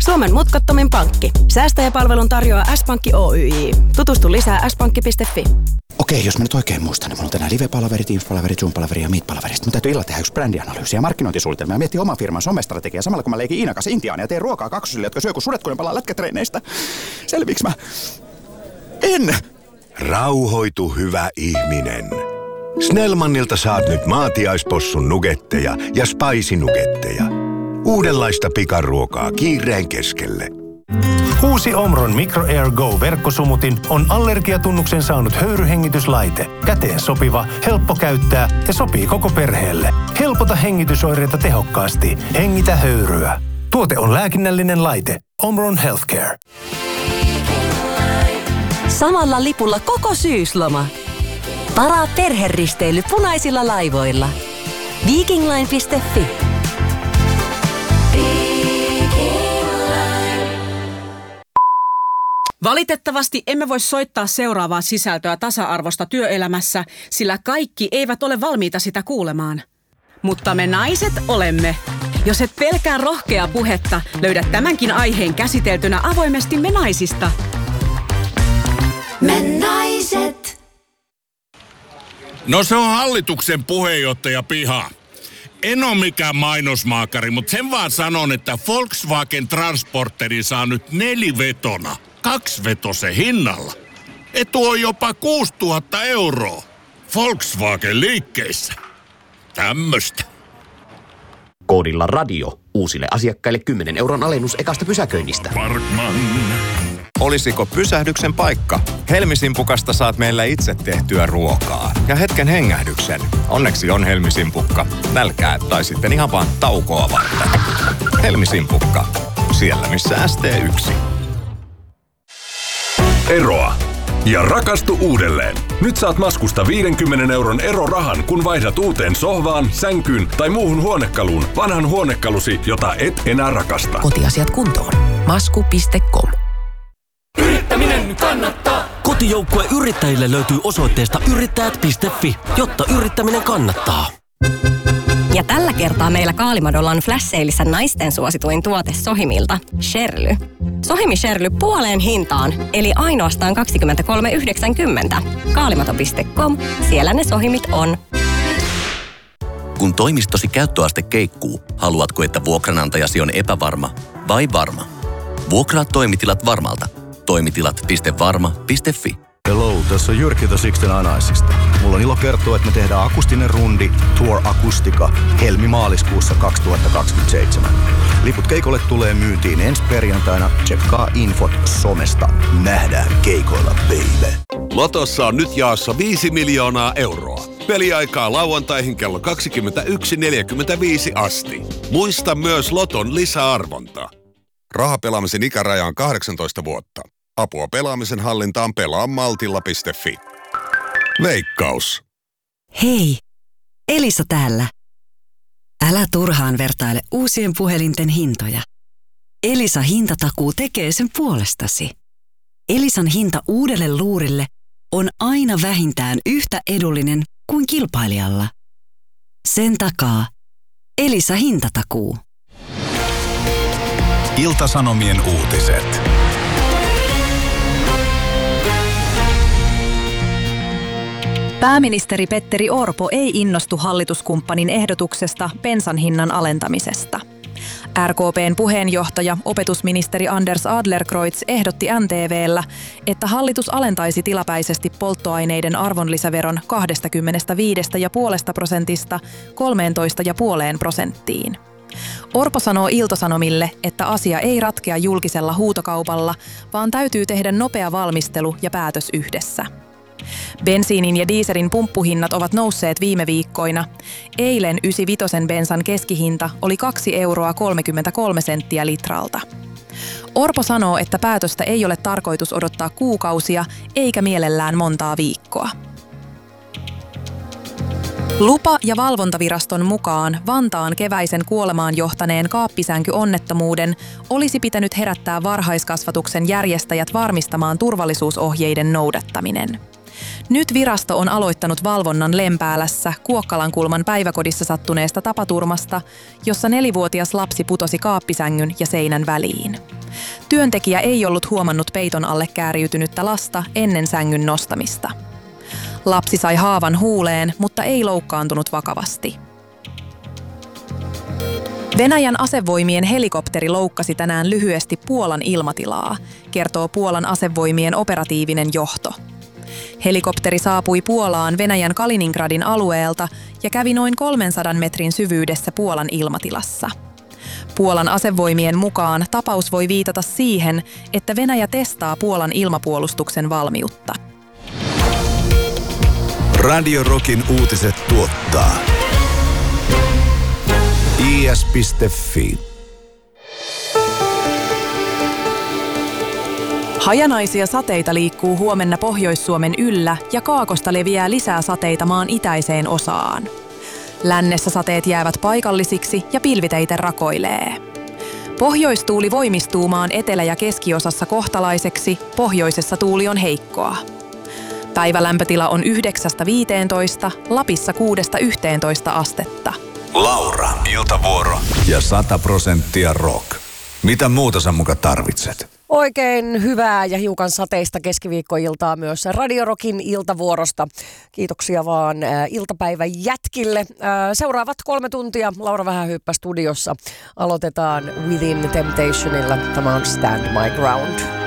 Suomen mutkattomin pankki. Säästäjäpalvelun tarjoaa S-Pankki Oyj. Tutustu lisää s-pankki.fi. Okei, jos mä nyt oikein muistan, niin mulla on tänään live-palaveri, Teams-palaveri, Zoom-palaveri ja Meet-palaveri. Sitten mun täytyy illalla tehdä yksi brändianalyysi ja markkinointisuunnitelma ja miettiä oman firman somestrategiaa samalla kun mä leikin Iinan kanssa Intiaan ja teen ruokaa kaksosille, jotka syö kun sudet, kun ne palaa lätkätreineistä. Selviiks mä? En! Rauhoitu, hyvä ihminen. Snellmanilta saat nyt maatiaispossun nugetteja ja spicy-nugetteja. Uudenlaista pikaruokaa kiireen keskelle. Uusi Omron Micro Air Go-verkkosumutin on allergiatunnuksen saanut höyryhengityslaite. Käteen sopiva, helppo käyttää ja sopii koko perheelle. Helpota hengitysoireita tehokkaasti. Hengitä höyryä. Tuote on lääkinnällinen laite. Omron Healthcare. Samalla lipulla koko syysloma. Varaa perheristeily punaisilla laivoilla. Vikingline.fi. Valitettavasti emme voi soittaa seuraavaa sisältöä tasa-arvosta työelämässä, sillä kaikki eivät ole valmiita sitä kuulemaan. Mutta me naiset olemme. Jos et pelkää rohkeaa puhetta, löydät tämänkin aiheen käsiteltynä avoimesti Me Naisista. Me naiset. No se on hallituksen puheenjohtaja piha. En ole mikään mainosmaakari, mutta sen vaan sanon, että Volkswagen Transporteri saa nyt 4-vetona. 2-vetosen hinnalla. Etu on jopa 6 000 €. Volkswagen liikkeissä. Tämmöstä. Koodilla radio. Uusille asiakkaille 10 € alennus ekasta pysäköinnistä. Parkman. Olisiko pysähdyksen paikka? Helmisimpukasta saat meillä itse tehtyä ruokaa. Ja hetken hengähdyksen. Onneksi on Helmisimpukka. Nälkää tai sitten ihan vaan taukoa varten. Helmisimpukka. Siellä missä ST1. Eroa. Ja rakastu uudelleen. Nyt saat Maskusta 50 € erorahan, kun vaihdat uuteen sohvaan, sänkyyn tai muuhun huonekaluun vanhan huonekalusi, jota et enää rakasta. Kotiasiat kuntoon. Masku.com. Yrittäminen kannattaa. Kotijoukkue yrittäjille löytyy osoitteesta yrittäjät.fi, jotta yrittäminen kannattaa. Ja tällä kertaa meillä Kaalimadolla on flash-seilissä naisten suosituin tuote Sohimilta, Sherly. Sohimi Sherly puoleen hintaan, eli ainoastaan 23,90. Kaalimado.com, siellä ne Sohimit on. Kun toimistosi käyttöaste keikkuu, haluatko, että vuokranantajasi on epävarma vai varma? Vuokraa toimitilat Varmalta. Toimitilat.varma.fi. Hello, tässä on Jyrki The Sixten Anaisista. Mulla on ilo kertoa, että me tehdään akustinen rundi Tour Akustika helmi-maaliskuussa 2027. Liput keikolle tulee myyntiin ensi perjantaina. Tsekkaa infot somesta. Nähdään keikoilla, baby. Lotossa on nyt jaossa 5 miljoonaa euroa. Peliaikaa lauantaihin kello 21.45 asti. Muista myös Loton lisäarvonta. Rahapelaamisen ikäraja on 18 vuotta. Apua pelaamisen hallintaan pelaamaltilla.fi. Veikkaus. Hei, Elisa täällä. Älä turhaan vertaile uusien puhelinten hintoja. Elisa hintatakuu tekee sen puolestasi. Elisan hinta uudelle luurille on aina vähintään yhtä edullinen kuin kilpailijalla. Sen takaa Elisa hintatakuu. Ilta-Sanomien uutiset. Pääministeri Petteri Orpo ei innostu hallituskumppanin ehdotuksesta bensan hinnan alentamisesta. RKP:n puheenjohtaja, opetusministeri Anders Adlercreutz ehdotti NTV:llä, että hallitus alentaisi tilapäisesti polttoaineiden arvonlisäveron 25,5% 13,5%. Orpo sanoo Ilta-Sanomille, että asia ei ratkea julkisella huutokaupalla, vaan täytyy tehdä nopea valmistelu ja päätös yhdessä. Bensiinin ja dieselin pumppuhinnat ovat nousseet viime viikkoina. Eilen 95 bensan keskihinta oli 2,33 € litralta. Orpo sanoo, että päätöstä ei ole tarkoitus odottaa kuukausia eikä mielellään montaa viikkoa. Lupa- ja valvontaviraston mukaan Vantaan keväisen kuolemaan johtaneen kaappisänkyonnettomuuden olisi pitänyt herättää varhaiskasvatuksen järjestäjät varmistamaan turvallisuusohjeiden noudattaminen. Nyt virasto on aloittanut valvonnan Lempäälässä Kuokkalankulman päiväkodissa sattuneesta tapaturmasta, jossa 4-vuotias lapsi putosi kaappisängyn ja seinän väliin. Työntekijä ei ollut huomannut peiton alle kääriytynyttä lasta ennen sängyn nostamista. Lapsi sai haavan huuleen, mutta ei loukkaantunut vakavasti. Venäjän asevoimien helikopteri loukkasi tänään lyhyesti Puolan ilmatilaa, kertoo Puolan asevoimien operatiivinen johto. Helikopteri saapui Puolaan Venäjän Kaliningradin alueelta ja kävi noin 300 metrin syvyydessä Puolan ilmatilassa. Puolan asevoimien mukaan tapaus voi viitata siihen, että Venäjä testaa Puolan ilmapuolustuksen valmiutta. Radio Rockin uutiset tuottaa is.fi. Hajanaisia sateita liikkuu huomenna Pohjois-Suomen yllä ja kaakosta leviää lisää sateita maan itäiseen osaan. Lännessä sateet jäävät paikallisiksi ja pilviteitä rakoilee. Pohjoistuuli voimistuu maan etelä- ja keskiosassa kohtalaiseksi, pohjoisessa tuuli on heikkoa. Päivälämpötila on 9–15, Lapissa 6–11 astetta. Laura, iltavuoro. Ja 100% rock. Mitä muuta sä muka tarvitset? Oikein hyvää ja hiukan sateista keskiviikkoiltaa myös Radio Rockin iltavuorosta. Kiitoksia vaan iltapäivän jätkille. Seuraavat 3 tuntia Laura Vähähyyppä studiossa. Aloitetaan Within Temptationilla. Tämä on Stand My Ground.